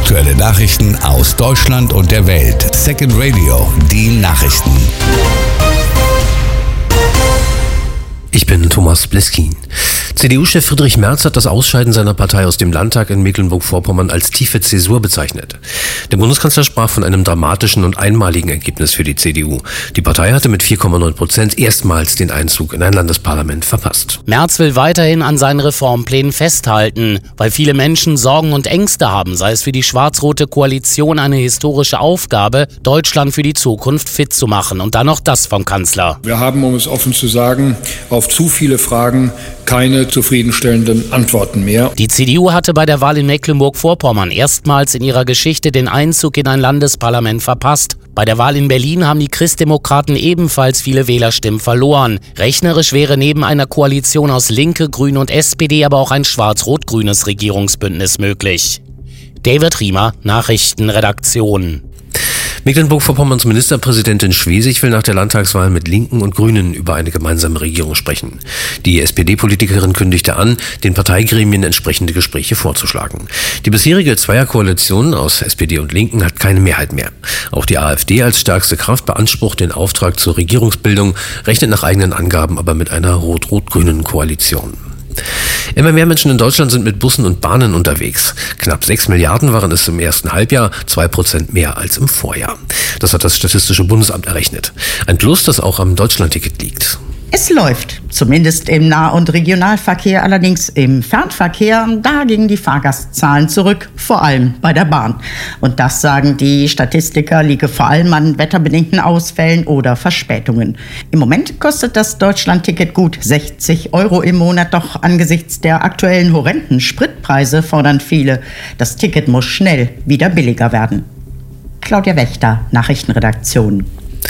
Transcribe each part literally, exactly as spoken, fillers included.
Aktuelle Nachrichten aus Deutschland und der Welt. Second Radio, die Nachrichten. Ich bin Thomas Bleskin. C D U-Chef Friedrich Merz hat das Ausscheiden seiner Partei aus dem Landtag in Mecklenburg-Vorpommern als tiefe Zäsur bezeichnet. Der Bundeskanzler sprach von einem dramatischen und einmaligen Ergebnis für die C D U. Die Partei hatte mit vier Komma neun Prozent erstmals den Einzug in ein Landesparlament verpasst. Merz will weiterhin an seinen Reformplänen festhalten, weil viele Menschen Sorgen und Ängste haben, sei es für die schwarz-rote Koalition eine historische Aufgabe, Deutschland für die Zukunft fit zu machen. Und dann noch das vom Kanzler. Wir haben, um es offen zu sagen, auf zu viele Fragen keine zufriedenstellenden Antworten mehr. Die C D U hatte bei der Wahl in Mecklenburg-Vorpommern erstmals in ihrer Geschichte den Einzug in ein Landesparlament verpasst. Bei der Wahl in Berlin haben die Christdemokraten ebenfalls viele Wählerstimmen verloren. Rechnerisch wäre neben einer Koalition aus Linke, Grüne und S P D aber auch ein schwarz-rot-grünes Regierungsbündnis möglich. David Riemer, Nachrichtenredaktion. Mecklenburg-Vorpommerns Ministerpräsidentin Schwesig will nach der Landtagswahl mit Linken und Grünen über eine gemeinsame Regierung sprechen. Die S P D-Politikerin kündigte an, den Parteigremien entsprechende Gespräche vorzuschlagen. Die bisherige Zweierkoalition aus S P D und Linken hat keine Mehrheit mehr. Auch die AfD als stärkste Kraft beansprucht den Auftrag zur Regierungsbildung, rechnet nach eigenen Angaben aber mit einer rot-rot-grünen Koalition. Immer mehr Menschen in Deutschland sind mit Bussen und Bahnen unterwegs. Knapp sechs Milliarden waren es im ersten Halbjahr, zwei Prozent mehr als im Vorjahr. Das hat das Statistische Bundesamt errechnet. Ein Plus, das auch am Deutschlandticket liegt. Es läuft, zumindest im Nah- und Regionalverkehr, allerdings im Fernverkehr, da gingen die Fahrgastzahlen zurück, vor allem bei der Bahn. Und das, sagen die Statistiker, liege vor allem an wetterbedingten Ausfällen oder Verspätungen. Im Moment kostet das Deutschlandticket gut sechzig Euro im Monat, doch angesichts der aktuellen horrenden Spritpreise fordern viele, das Ticket muss schnell wieder billiger werden. Claudia Wächter, Nachrichtenredaktion.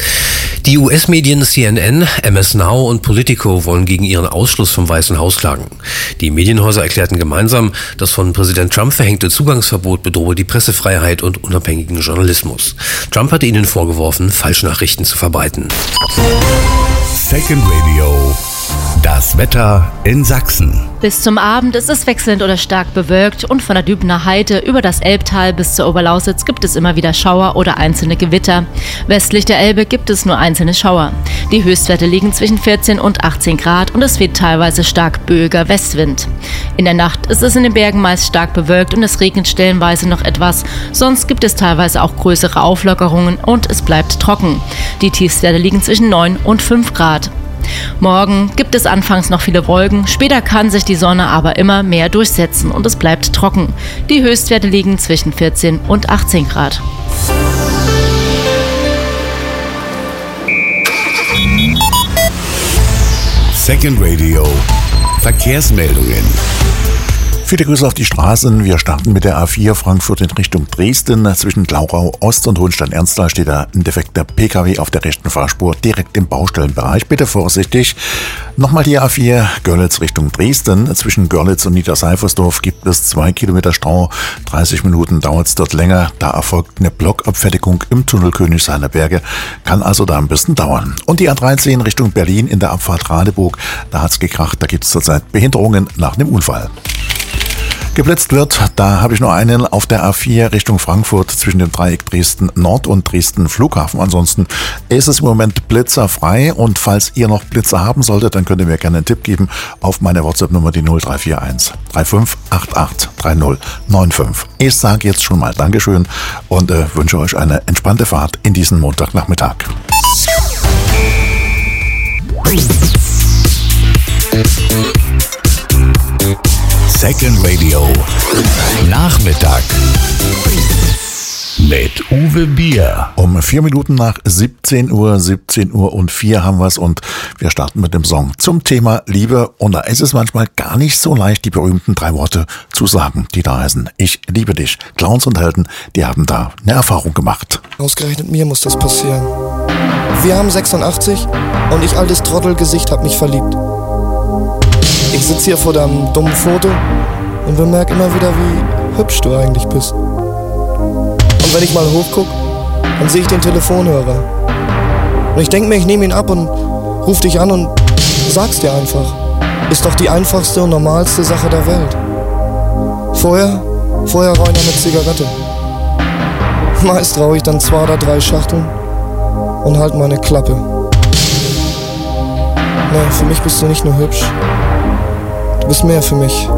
Die U S-Medien C N N, M S Now und Politico wollen gegen ihren Ausschluss vom Weißen Haus klagen. Die Medienhäuser erklärten gemeinsam, das von Präsident Trump verhängte Zugangsverbot bedrohe die Pressefreiheit und unabhängigen Journalismus. Trump hatte ihnen vorgeworfen, Falschnachrichten zu verbreiten. Second Radio. Das Wetter in Sachsen. Bis zum Abend ist es wechselnd oder stark bewölkt und von der Dübener Heide über das Elbtal bis zur Oberlausitz gibt es immer wieder Schauer oder einzelne Gewitter. Westlich der Elbe gibt es nur einzelne Schauer. Die Höchstwerte liegen zwischen vierzehn und achtzehn Grad und es weht teilweise stark böiger Westwind. In der Nacht ist es in den Bergen meist stark bewölkt und es regnet stellenweise noch etwas. Sonst gibt es teilweise auch größere Auflockerungen und es bleibt trocken. Die Tiefstwerte liegen zwischen neun und fünf Grad. Morgen gibt es anfangs noch viele Wolken, später kann sich die Sonne aber immer mehr durchsetzen und es bleibt trocken. Die Höchstwerte liegen zwischen vierzehn und achtzehn Grad. Second Radio. Verkehrsmeldungen. Viele Grüße auf die Straßen. Wir starten mit der A vier Frankfurt in Richtung Dresden. Zwischen Glauchau Ost und Hohenstein-Ernstthal steht ein defekter P K W auf der rechten Fahrspur direkt im Baustellenbereich. Bitte vorsichtig. Nochmal die A vier Görlitz Richtung Dresden. Zwischen Görlitz und Niederseifersdorf gibt es zwei Kilometer Stau. dreißig Minuten dauert es dort länger. Da erfolgt eine Blockabfertigung im Tunnel Königshainer Berge. Kann also da ein bisschen dauern. Und die A dreizehn Richtung Berlin in der Abfahrt Radeburg. Da hat's gekracht. Da gibt es zurzeit Behinderungen nach einem Unfall. Geblitzt wird, da habe ich nur einen auf der A vier Richtung Frankfurt zwischen dem Dreieck Dresden Nord und Dresden Flughafen. Ansonsten ist es im Moment blitzerfrei und falls ihr noch Blitzer haben solltet, dann könnt ihr mir gerne einen Tipp geben auf meine WhatsApp-Nummer, die null drei vier eins drei fünf acht acht drei null neun fünf. Ich sage jetzt schon mal Dankeschön und äh, wünsche euch eine entspannte Fahrt in diesen Montagnachmittag. Second Radio. Nachmittag. Mit Uwe Bier. Um vier Minuten nach siebzehn Uhr, siebzehn Uhr und vier haben wir es und wir starten mit dem Song zum Thema Liebe. Und da ist es manchmal gar nicht so leicht, die berühmten drei Worte zu sagen, die da heißen: Ich liebe dich. Clowns und Helden, die haben da eine Erfahrung gemacht. Ausgerechnet mir muss das passieren. Wir haben sechsundachtzig und ich, altes Trottelgesicht, hab mich verliebt. Ich sitze hier vor deinem dummen Foto und bemerke immer wieder, wie hübsch du eigentlich bist. Und wenn ich mal hochguck, dann sehe ich den Telefonhörer. Und ich denke mir, ich nehme ihn ab und ruf dich an und sag's dir einfach. Ist doch die einfachste und normalste Sache der Welt. Vorher, vorher rein eine Zigarette. Meist rauche ich dann zwei oder drei Schachteln und halt meine Klappe. Nee, für mich bist du nicht nur hübsch, du bist mehr für mich.